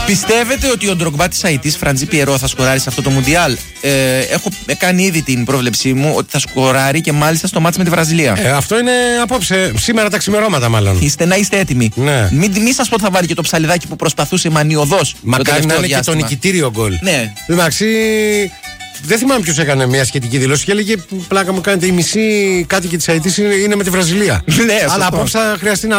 Πιστεύετε ότι ο Ντρογκμπά της Αιτής, Φραντζή Πιερό, θα σκοράρει σε αυτό το Μουντιάλ? Έχω κάνει ήδη την πρόβλεψή μου ότι θα σκοράρει και μάλιστα στο μάτς με τη Βραζιλία. Αυτό είναι απόψε, σήμερα τα ξημερώματα μάλλον. Να είστε έτοιμοι. Ναι. Μην σας πω ότι θα βάλει και το ψαλιδάκι που προσπαθούσε μανιωδώς. Μακάρι να είναι και το νικητήριο γκολ. Ναι. Εντάξει, δεν θυμάμαι ποιος έκανε μια σχετική δήλωση και έλεγε πλάκα μου κάνετε, η μισή κάτοικοι της Αιτής είναι με τη Βραζιλία. Ναι, αλλά απόψε θα χρειαστεί να